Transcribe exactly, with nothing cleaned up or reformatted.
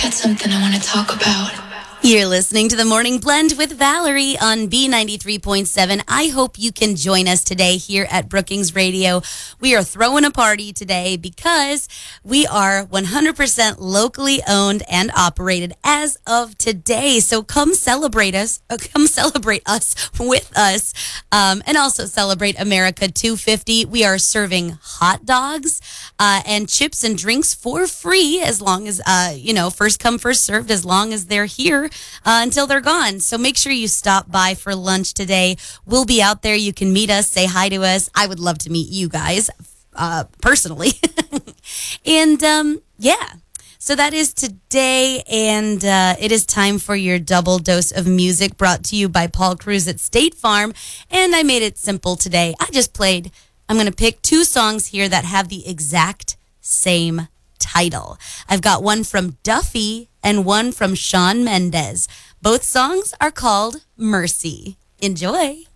got something I want to talk about. You're listening to The Morning Blend with Valerie on B ninety-three point seven. I hope you can join us today here at Brookings Radio. We are throwing a party today because we are one hundred percent locally owned and operated as of today. So come celebrate us, uh, come celebrate us with us, um, and also celebrate America two fifty. We are serving hot dogs uh, and chips and drinks for free as long as, uh, you know, first come, first served, as long as they're here. Uh, until they're gone. So make sure you stop by for lunch today. We'll be out there. You can meet us, say hi to us. I would love to meet you guys uh, personally. and um, yeah, so that is today. And uh, it is time for your double dose of music brought to you by Paul Cruz at State Farm. And I made it simple today. I just played, I'm going to pick two songs here that have the exact same title. I've got one from Duffy and one from Shawn Mendes. Both songs are called Mercy. Enjoy.